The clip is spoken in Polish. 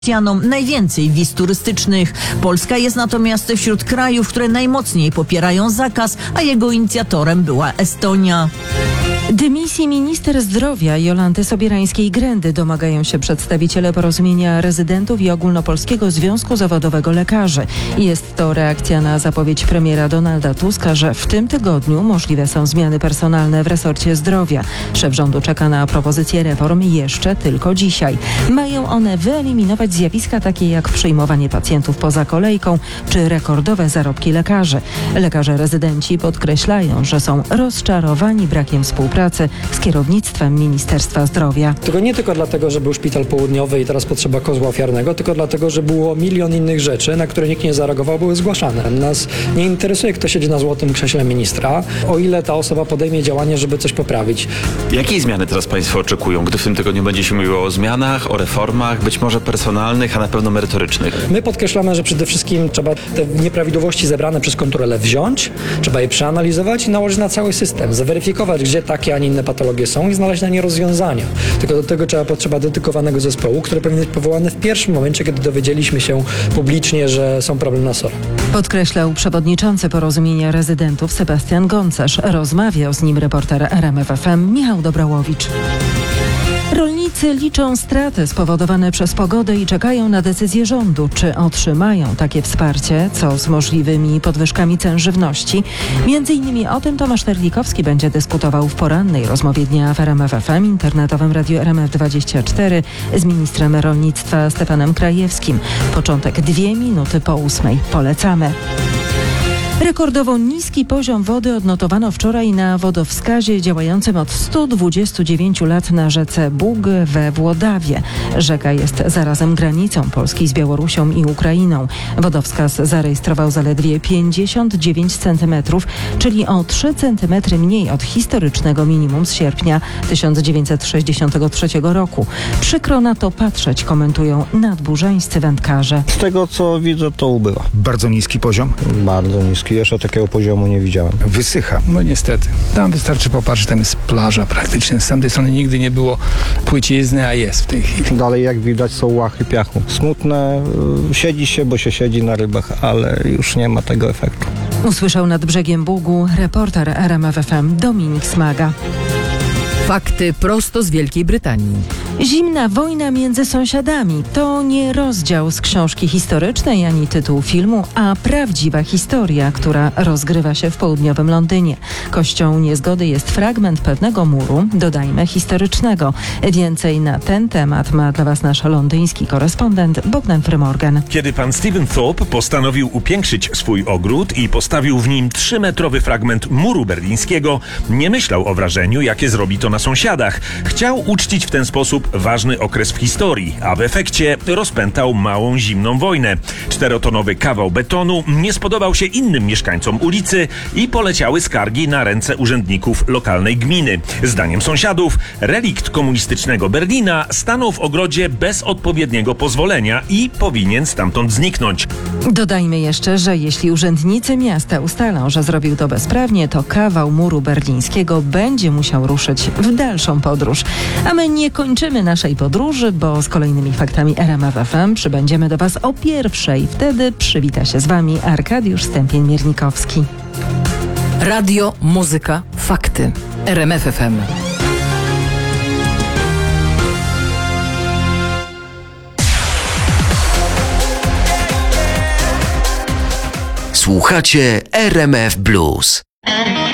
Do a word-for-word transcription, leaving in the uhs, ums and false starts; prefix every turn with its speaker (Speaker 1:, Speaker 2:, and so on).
Speaker 1: najwięcej wiz turystycznych. Polska jest natomiast wśród krajów, które najmocniej popierają zakaz, a jego inicjatorem była Estonia.
Speaker 2: Dymisji minister zdrowia Jolanty Sobierańskiej-Grędy domagają się przedstawiciele Porozumienia Rezydentów i Ogólnopolskiego Związku Zawodowego Lekarzy. Jest to reakcja na zapowiedź premiera Donalda Tuska, że w tym tygodniu możliwe są zmiany personalne w resorcie zdrowia. Szef rządu czeka na propozycje reform jeszcze tylko dzisiaj. Mają one wyeliminować zjawiska takie jak przyjmowanie pacjentów poza kolejką czy rekordowe zarobki lekarzy. Lekarze rezydenci podkreślają, że są rozczarowani brakiem współpracy z kierownictwem Ministerstwa Zdrowia.
Speaker 3: Tylko nie tylko dlatego, że był szpital południowy i teraz potrzeba kozła ofiarnego, tylko dlatego, że było milion innych rzeczy, na które nikt nie zareagował, były zgłaszane. Nas nie interesuje, kto siedzi na złotym krześle ministra, o ile ta osoba podejmie działanie, żeby coś poprawić.
Speaker 4: Jakiej zmiany teraz Państwo oczekują, gdy w tym tygodniu będzie się mówiło o zmianach, o reformach, być może personalnych, a na pewno merytorycznych?
Speaker 3: My podkreślamy, że przede wszystkim trzeba te nieprawidłowości zebrane przez kontrolę wziąć, trzeba je przeanalizować i nałożyć na cały system, zweryfikować, gdzie takie, a nie inne patologie są i znaleźć na nie rozwiązania. Tylko do tego trzeba potrzeba dedykowanego zespołu, który powinien być powołany w pierwszym momencie, kiedy dowiedzieliśmy się publicznie, że są problemy na S O R.
Speaker 2: Podkreślał przewodniczący Porozumienia Rezydentów Sebastian Goncarz. Rozmawiał z nim reporter R M F F M Michał Dobrałowicz. Rolnicy liczą straty spowodowane przez pogodę i czekają na decyzję rządu, czy otrzymają takie wsparcie, co z możliwymi podwyżkami cen żywności. Między innymi o tym Tomasz Terlikowski będzie dyskutował w porannej rozmowie dnia w R M F F M, internetowym radiu R M F dwadzieścia cztery z ministrem rolnictwa Stefanem Krajewskim. Początek dwie minuty po ósmej. Polecamy. Rekordowo niski poziom wody odnotowano wczoraj na wodowskazie działającym od stu dwudziestu dziewięciu lat na rzece Bug we Włodawie. Rzeka jest zarazem granicą Polski z Białorusią i Ukrainą. Wodowskaz zarejestrował zaledwie pięćdziesiąt dziewięć centymetrów, czyli o trzy centymetry mniej od historycznego minimum z sierpnia tysiąc dziewięćset sześćdziesiątego trzeciego roku. Przykro na to patrzeć, komentują nadburzańscy wędkarze.
Speaker 5: Z tego co widzę, to ubywa.
Speaker 6: Bardzo niski poziom?
Speaker 5: Bardzo niski. Jeszcze takiego poziomu nie widziałem.
Speaker 6: Wysycha.
Speaker 7: No niestety. Tam wystarczy popatrzeć, tam jest plaża praktycznie. Z tamtej strony nigdy nie było płycizny, a jest w tej chwili.
Speaker 5: Dalej jak widać są łachy piachu. Smutne, y, siedzi się, bo się siedzi na rybach, ale już nie ma tego efektu.
Speaker 2: Usłyszał nad brzegiem Bugu reporter R M F F M Dominik Smaga.
Speaker 8: Fakty prosto z Wielkiej Brytanii.
Speaker 2: Zimna wojna między sąsiadami to nie rozdział z książki historycznej ani tytuł filmu, a prawdziwa historia, która rozgrywa się w południowym Londynie. Kością niezgody jest fragment pewnego muru, dodajmy historycznego. Więcej na ten temat ma dla Was nasz londyński korespondent Bogdan Frymorgan.
Speaker 9: Kiedy pan Stephen Thorpe postanowił upiększyć swój ogród i postawił w nim trzymetrowy fragment muru berlińskiego, nie myślał o wrażeniu, jakie zrobi to na sąsiadach. Chciał uczcić w ten sposób ważny okres w historii, a w efekcie rozpętał małą zimną wojnę. Czterotonowy kawał betonu nie spodobał się innym mieszkańcom ulicy i poleciały skargi na ręce urzędników lokalnej gminy. Zdaniem sąsiadów, relikt komunistycznego Berlina stanął w ogrodzie bez odpowiedniego pozwolenia i powinien stamtąd zniknąć.
Speaker 2: Dodajmy jeszcze, że jeśli urzędnicy miasta ustalą, że zrobił to bezprawnie, to kawał muru berlińskiego będzie musiał ruszyć w dalszą podróż. A my nie kończymy naszej podróży, bo z kolejnymi faktami R M F F M przybędziemy do Was o pierwszej. Wtedy przywita się z Wami Arkadiusz Stępień-Miernikowski.
Speaker 8: Radio, muzyka, fakty. R M F F M.
Speaker 10: Słuchacie R M F Blues.